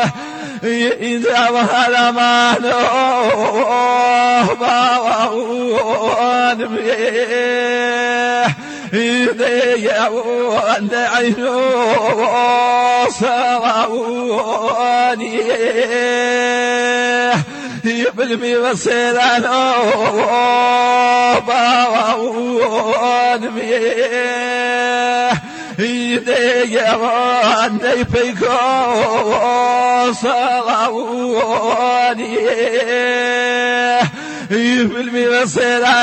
إذا وهذا ما نوم إذا وأنت عينه سواوني يبلمي وسيلانه باوني إذا وأنت فيكو سواوني يبلمي وسيلانه